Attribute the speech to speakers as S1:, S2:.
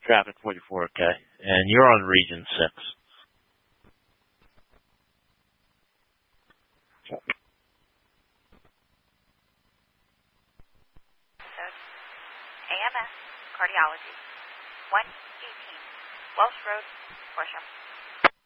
S1: traffic 44K, and you're on region 6.
S2: AMS Cardiology, 118 Welsh Road, Horsham.